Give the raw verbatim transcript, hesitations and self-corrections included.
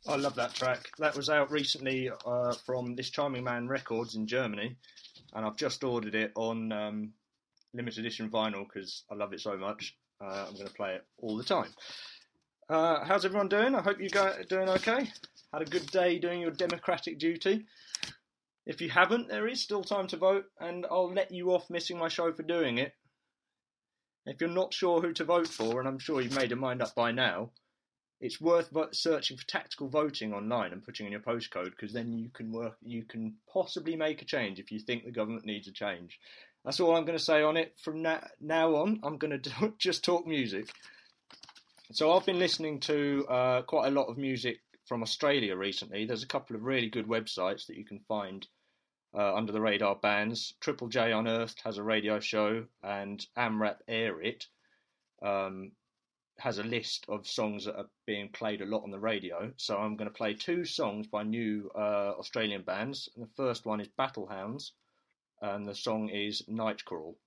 I love that track. That was out recently uh, from This Charming Man Records in Germany, and I've just ordered it on um, limited edition vinyl because I love it so much. Uh, I'm going to play it all the time. Uh, how's everyone doing? I hope you are doing okay. Had a good day doing your democratic duty. If you haven't, there is still time to vote, and I'll let you off missing my show for doing it. If you're not sure who to vote for, and I'm sure you've made your mind up by now, it's worth searching for tactical voting online and putting in your postcode, because then you can work, you can possibly make a change if you think the government needs a change. That's all I'm going to say on it. From now on, I'm going to just talk music. So I've been listening to uh, quite a lot of music from Australia recently. There's a couple of really good websites that you can find uh, under the radar bands. Triple J Unearthed has a radio show, and AmRap Air It um, has a list of songs that are being played a lot on the radio. So I'm going to play two songs by new uh, Australian bands. And the first one is Battlehounds, and the song is Nightcrawl.